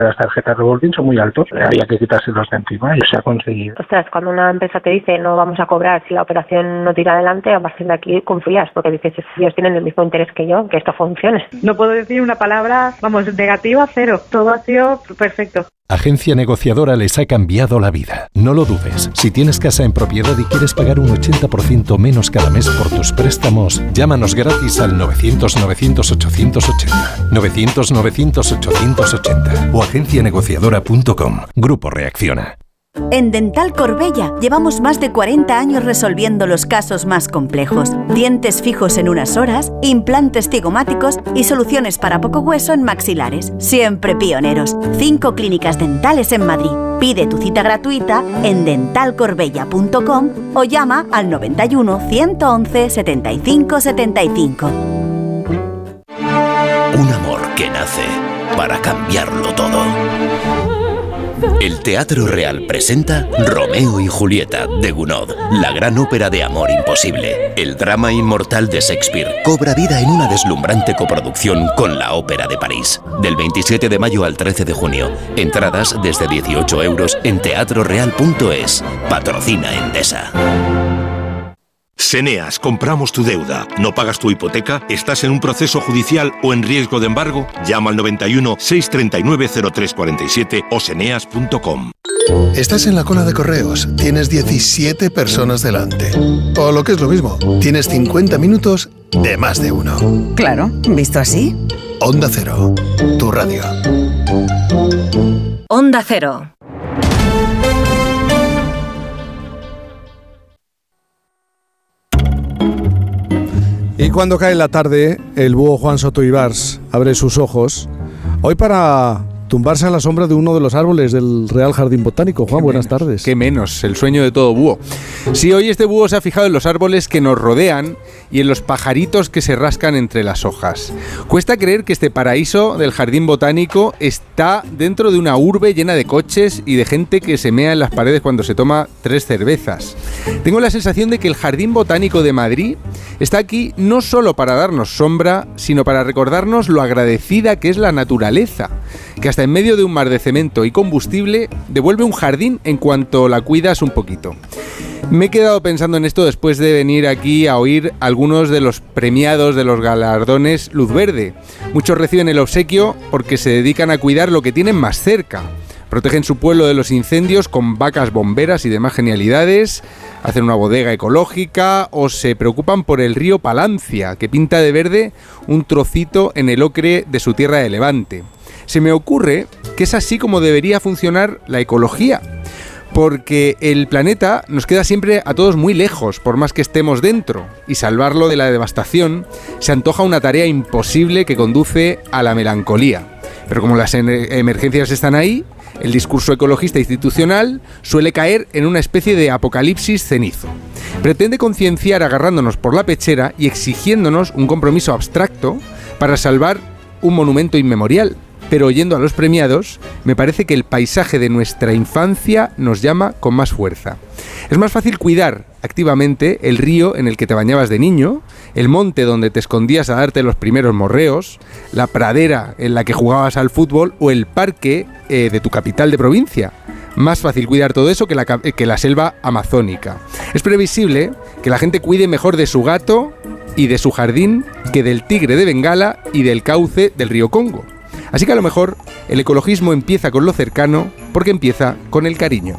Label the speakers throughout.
Speaker 1: Las tarjetas revolving son muy altos, había que quitárselos de encima y se ha conseguido.
Speaker 2: Ostras, cuando una empresa te dice no vamos a cobrar si la operación no tira adelante, a partir de aquí confías, porque dices, ellos tienen el mismo interés que yo, que esto funcione.
Speaker 3: No puedo decir una palabra, negativa, cero. Todo ha sido perfecto.
Speaker 4: Agencia Negociadora les ha cambiado la vida. No lo dudes. Si tienes casa en propiedad y quieres pagar un 80% menos cada mes por tus préstamos, llámanos gratis al 900-900-880. 900-900-880 o agencianegociadora.com. Grupo Reacciona.
Speaker 5: En Dental Corbella llevamos más de 40 años resolviendo los casos más complejos. Dientes fijos en unas horas, implantes cigomáticos y soluciones para poco hueso en maxilares. Siempre pioneros. 5 clínicas dentales en Madrid. Pide tu cita gratuita en dentalcorbella.com o llama al 91 111 75 75.
Speaker 6: Un amor que nace para cambiarlo todo. El Teatro Real presenta Romeo y Julieta de Gounod, la gran ópera de amor imposible. El drama inmortal de Shakespeare cobra vida en una deslumbrante coproducción con la Ópera de París. Del 27 de mayo al 13 de junio. Entradas desde 18 euros en teatroreal.es. Patrocina Endesa.
Speaker 7: Seneas, compramos tu deuda. ¿No pagas tu hipoteca? ¿Estás en un proceso judicial o en riesgo de embargo? Llama al 91 639 0347 o seneas.com.
Speaker 8: Estás en la cola de correos, tienes 17 personas delante. O lo que es lo mismo, tienes 50 minutos de más de uno.
Speaker 9: Claro, visto así.
Speaker 8: Onda Cero, tu radio.
Speaker 10: Onda Cero.
Speaker 11: Y cuando cae la tarde, el búho Juan Soto Ibars abre sus ojos, hoy para tumbarse a la sombra de uno de los árboles del Real Jardín Botánico. Juan, buenas tardes.
Speaker 12: Qué menos, el sueño de todo búho. Sí, hoy este búho se ha fijado en los árboles que nos rodean y en los pajaritos que se rascan entre las hojas. Cuesta creer que este paraíso del Jardín Botánico está dentro de una urbe llena de coches y de gente que se mea en las paredes cuando se toma 3 cervezas. Tengo la sensación de que el Jardín Botánico de Madrid está aquí no solo para darnos sombra, sino para recordarnos lo agradecida que es la naturaleza, que hasta en medio de un mar de cemento y combustible devuelve un jardín en cuanto la cuidas un poquito. Me he quedado pensando en esto después de venir aquí a oír algunos de los premiados de los galardones Luz Verde. Muchos reciben el obsequio porque se dedican a cuidar lo que tienen más cerca. Protegen su pueblo de los incendios con vacas bomberas y demás genialidades, hacen una bodega ecológica o se preocupan por el río Palancia, que pinta de verde un trocito en el ocre de su tierra de Levante. Se me ocurre que es así como debería funcionar la ecología, porque el planeta nos queda siempre a todos muy lejos, por más que estemos dentro, y salvarlo de la devastación se antoja una tarea imposible que conduce a la melancolía. Pero como las emergencias están ahí, el discurso ecologista institucional suele caer en una especie de apocalipsis cenizo. Pretende concienciar agarrándonos por la pechera y exigiéndonos un compromiso abstracto para salvar un monumento inmemorial. Pero oyendo a los premiados, me parece que el paisaje de nuestra infancia nos llama con más fuerza. Es más fácil cuidar activamente el río en el que te bañabas de niño, el monte donde te escondías a darte los primeros morreos, la pradera en la que jugabas al fútbol o el parque de tu capital de provincia. Más fácil cuidar todo eso que la selva amazónica. Es previsible que la gente cuide mejor de su gato y de su jardín que del tigre de Bengala y del cauce del río Congo. Así que a lo mejor el ecologismo empieza con lo cercano porque empieza con el cariño.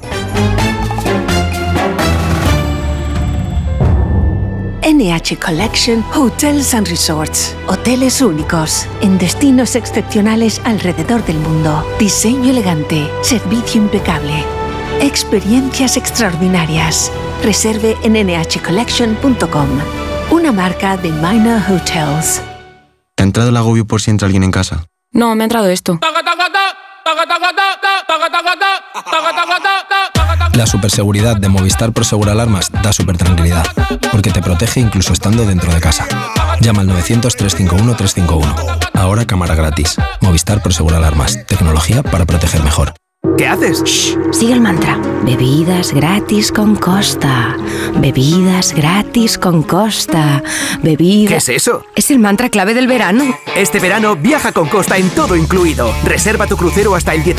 Speaker 10: NH Collection Hotels and Resorts. Hoteles únicos, en destinos excepcionales alrededor del mundo. Diseño elegante, servicio impecable. Experiencias extraordinarias. Reserve en nhcollection.com. Una marca de Minor Hotels.
Speaker 13: ¿Te ha entrado el agobio por si entra alguien en casa?
Speaker 14: No, me ha entrado esto.
Speaker 13: La superseguridad de Movistar Prosegur Alarmas da supertranquilidad, porque te protege incluso estando dentro de casa. Llama al 900-351-351. Ahora cámara gratis. Movistar Prosegur Alarmas. Tecnología para proteger mejor.
Speaker 15: ¿Qué haces?
Speaker 10: Shh, sigue el mantra. Bebidas gratis con Costa. Bebidas gratis con Costa. Bebidas...
Speaker 15: ¿Qué es eso?
Speaker 10: Es el mantra clave del verano.
Speaker 15: Este verano viaja con Costa en todo incluido. Reserva tu crucero hasta el 17